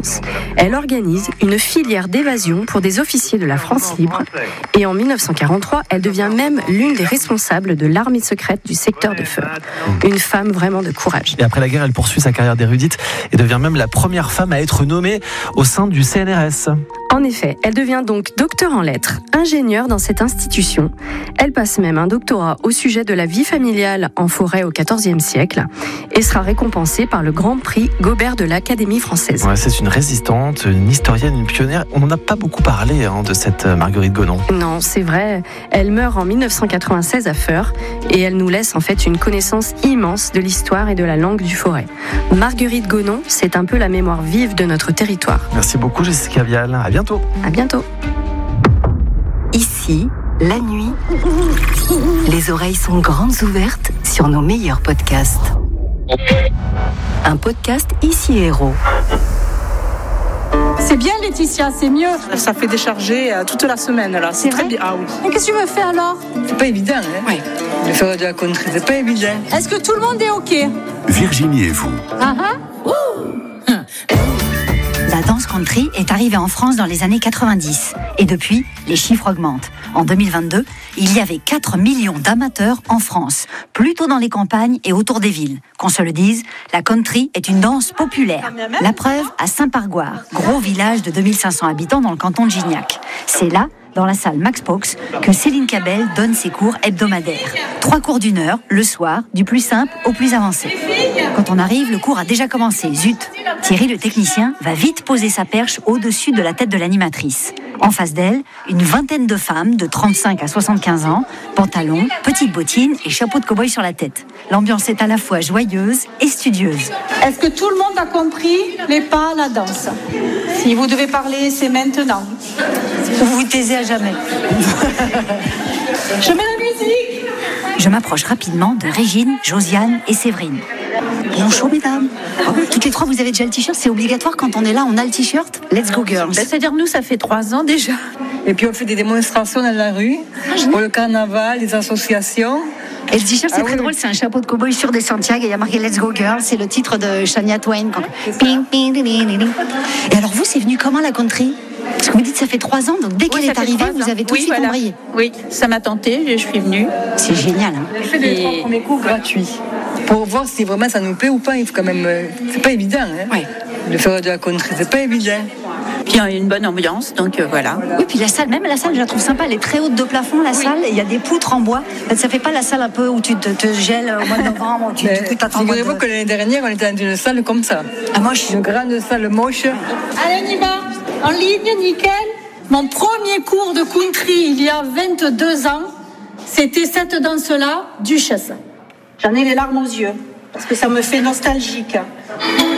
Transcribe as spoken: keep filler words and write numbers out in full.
France. Elle organise une filière d'évasion pour des officiers de la France libre. Et en dix-neuf cent quarante-trois, elle devient même l'une des responsables de l'armée secrète du secteur de Feur. Une femme vraiment de courage. Et après la guerre, elle poursuit sa carrière d'érudite et devient même la première femme à être nommée au sein du C N R S. En effet, elle devient donc docteur en lettres, ingénieure dans cette institution. Elle passe même un doctorat au sujet de la vie familiale en forêt au quatorzième siècle et sera récompensée par le Grand Prix Gobert de l'Académie française. Ouais, c'est une résistante, une historienne, une pionnière. On n'en a pas beaucoup parlé hein, de cette Marguerite Gonon. Non, c'est vrai. Elle meurt en dix-neuf cent quatre-vingt-seize à Feur et elle nous laisse en fait une connaissance immense de l'histoire et de la langue du Forêt. Marguerite Gonon, c'est un peu la mémoire vive de notre territoire. Merci beaucoup Jessica Vial. À bientôt. À bientôt. Ici, la nuit, les oreilles sont grandes ouvertes sur nos meilleurs podcasts. Un podcast Ici Héros. C'est bien Laetitia, c'est mieux. Ça fait décharger toute la semaine là. C'est, c'est très bien. Ah oui. Et qu'est-ce que tu me fais alors? C'est pas évident, hein. Oui. De faire de la country, c'est pas évident. Est-ce que tout le monde est ok? Virginie et vous. Ah ah. La danse country est arrivée en France dans les années quatre-vingt-dix. Et depuis, les chiffres augmentent. En deux mille vingt-deux, il y avait quatre millions d'amateurs en France, plutôt dans les campagnes et autour des villes. Qu'on se le dise, la country est une danse populaire. La preuve à Saint-Pargoire, gros village de deux mille cinq cents habitants dans le canton de Gignac. C'est là, dans la salle Max Pox, que Céline Cabel donne ses cours hebdomadaires. Trois cours d'une heure, le soir, du plus simple au plus avancé. Quand on arrive, le cours a déjà commencé. Zut! Thierry, le technicien, va vite poser sa perche au-dessus de la tête de l'animatrice. En face d'elle, une vingtaine de femmes de trente-cinq à soixante-quinze ans, pantalons, petites bottines et chapeau de cow-boy sur la tête. L'ambiance est à la fois joyeuse et studieuse. Est-ce que tout le monde a compris les pas à la danse? Si vous devez parler, c'est maintenant. Vous vous taisez à jamais. Je mets la musique. Je m'approche rapidement de Régine, Josiane et Séverine. Bonjour mesdames. Toutes les trois, vous avez déjà le t-shirt? C'est obligatoire quand on est là, on a le t-shirt? Let's go girls. Ben, c'est-à-dire nous, ça fait trois ans déjà. Et puis on fait des démonstrations dans la rue, pour le carnaval, les associations. Et le t-shirt, c'est ah, très oui. drôle, c'est un chapeau de cow-boy sur des Santiago et il y a marqué Let's Go Girl, c'est le titre de Shania Twain. Ping, ping, ding, ding, ding. Et alors vous, c'est venu comment la country? Parce que vous dites ça fait trois ans, donc dès qu'elle oui, est arrivée, vous avez tout de oui, suite voilà. embrayé. Oui, ça m'a tenté, je suis venue. C'est génial. Hein. J'ai fait les Et... trois premiers cours gratuits. Pour voir si vraiment ça nous plaît ou pas, il faut quand même. C'est pas évident, hein. Ouais. De faire de la country, c'est pas évident. Puis il y a une bonne ambiance, donc euh, voilà. Oui, puis la salle, même la salle, je la trouve sympa. Elle est très haute de plafond, la oui. salle. Il y a des poutres en bois. Ça fait pas la salle un peu où tu te, te gèles au mois de novembre. Tu, Mais, tu t'attends. figurez-vous de... que l'année dernière, on était dans une salle comme ça. Ah, moche. Une grande salle moche. Allez, on y va. En ligne, nickel. Mon premier cours de country, il y a vingt-deux ans, c'était cette danse-là, Duchesse. J'en ai les larmes aux yeux, parce que ça me fait nostalgique.